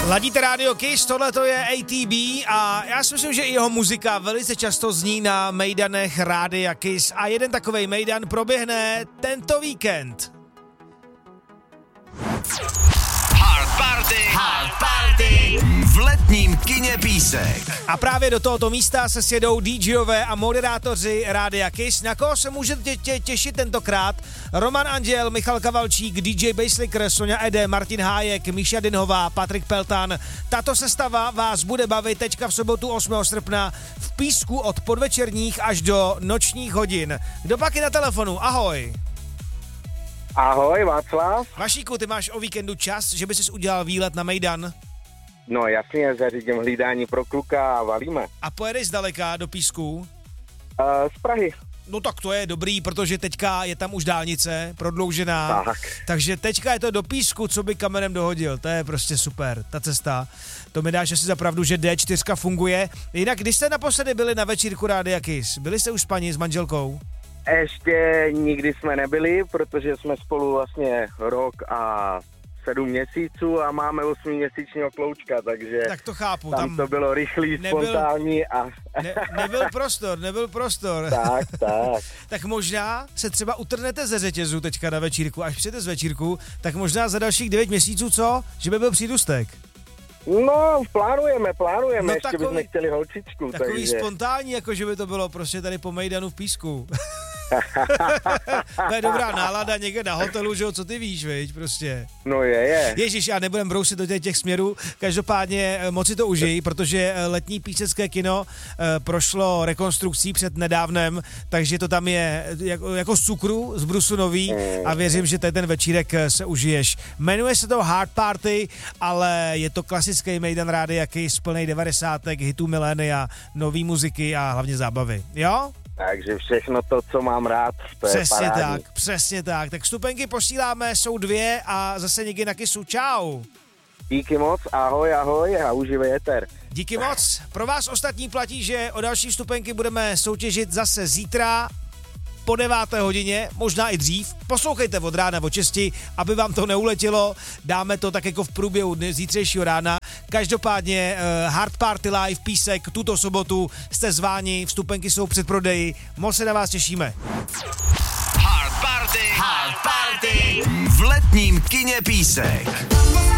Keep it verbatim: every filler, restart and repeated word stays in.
Ladíte Radio Kiss, tohle to je A T B a já si myslím, že i jeho muzika velice často zní na mejdanech Rádia Kiss a jeden takovej mejdan proběhne tento víkend. Hard Party, Hard Party v letním kině Písek. A právě do tohoto místa se sjedou DJové a moderátoři Rádia Kiss. Na koho se můžete tě- těšit tentokrát? Roman Anděl, Michal Kavalčík, D J Basslicker, Sonja Ede, Martin Hájek, Míša Dinhová, Patrik Peltan. Tato sestava vás bude bavit teďka v sobotu osmého srpna v Písku od podvečerních až do nočních hodin. Kdo pak je na telefonu? Ahoj. Ahoj, Václav. Vašíku, ty máš o víkendu čas, že by ses udělal výlet na mejdan? No jasně, zařídím hlídání pro kluka a valíme. A pojedeš zdaleka do Písku? Uh, z Prahy. No tak to je dobrý, protože teďka je tam už dálnice prodloužená, Tak. takže teďka je to do Písku, co by kamenem dohodil, to je prostě super, ta cesta. To mi dáš asi za pravdu, že D čtyři funguje. Jinak, když jste naposledy byli na večírku Rádia Kiss, byli jste už s paní, s manželkou? Ještě nikdy jsme nebyli, protože jsme spolu vlastně rok a sedm měsíců a máme osmiměsíčního kloučka, takže tak to chápu. tam, tam to bylo rychlý, nebyl, spontánní a... ne, nebyl prostor, nebyl prostor. Tak, tak. Tak možná se třeba utrhnete ze řetězu teďka na večírku, až přijete z večírku, tak možná za dalších devět měsíců, co? Že by byl přírůstek. No, plánujeme, plánujeme, No, ještě takový, bychom chtěli holčičku. Takový takže... spontánní, jako že by to bylo prostě tady po mejdanu v Písku. To je dobrá nálada někde na hotelu, že jo, co ty víš, viď, prostě. No je, je. Ježíš, já nebudem brousit do těch, těch směrů, každopádně moc si to užij, protože letní písecké kino e, prošlo rekonstrukcí před nedávnem, takže to tam je jako, jako z cukru, z brusu nový a věřím, že tady ten večírek se užiješ. Jmenuje se to Hard Party, ale je to klasický mejdan Rádia Kiss, plnej devadesátek, hitů milénia, nový muziky a hlavně zábavy, jo? Takže všechno to, co mám rád, to přesně je parádní. tak, přesně tak. Tak vstupenky posíláme, jsou dvě a zase někdy na Kissu. Čau. Díky moc, ahoj, ahoj a uživej éter. Díky moc. Pro vás ostatní platí, že o další vstupenky budeme soutěžit zase zítra po deváté hodině, možná i dřív. Poslouchejte od rána od šesti, aby vám to neuletělo. Dáme to tak jako v průběhu dne, zítřejšího rána. Každopádně uh, Hard Party Live Písek tuto sobotu jste zváni, vstupenky jsou před prodeji. Moc se na vás těšíme. Hard Party, Hard Party v letním kině Písek.